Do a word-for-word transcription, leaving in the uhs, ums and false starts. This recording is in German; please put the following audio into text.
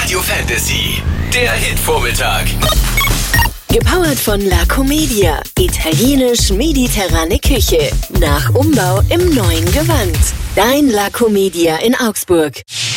Radio Fantasy, der Hit-Vormittag. Gepowert von La Comedia. Italienisch-mediterrane Küche. Nach Umbau im neuen Gewand. Dein La Comedia in Augsburg.